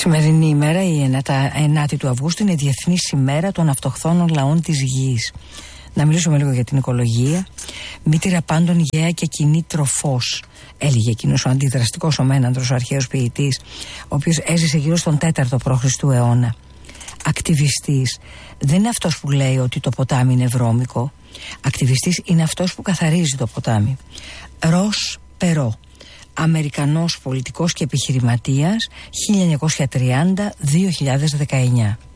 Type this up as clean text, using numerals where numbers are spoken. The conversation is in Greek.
σημερινή ημέρα, η 9η του Αυγούστου, είναι η Διεθνής ημέρα των αυτοχθόνων λαών της γης. Να μιλήσουμε λίγο για την οικολογία. Μήτηρα πάντων γέα και κοινή τροφός, έλεγε εκείνος ο αντιδραστικός ο Μένανδρος, ο αρχαίος ποιητής, ο οποίος έζησε γύρω στον 4ο π.Χ. αιώνα. Ακτιβιστής δεν είναι αυτός που λέει ότι το ποτάμι είναι βρώμικο. Ακτιβιστής είναι αυτός που καθαρίζει το ποτάμι. Ρος Περό, Αμερικανός πολιτικός και επιχειρηματίας, 1930-2019.